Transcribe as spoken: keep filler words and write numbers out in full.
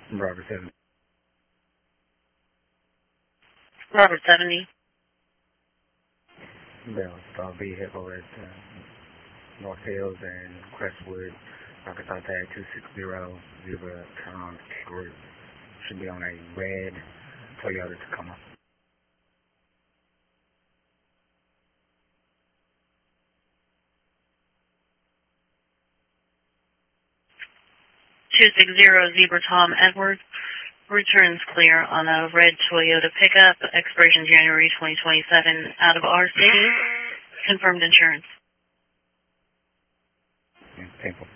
Robert seven. Robert seventy. Bell Star vehicle at uh, North Hills and Crestwood, Arkansas tag two six zero zero Tom Edwards. Should be on a red Toyota Tacoma. two six zero Zebra Tom Edwards. Returns clear on a red Toyota pickup, expiration January twenty twenty-seven, out of R C. Confirmed insurance. Temple.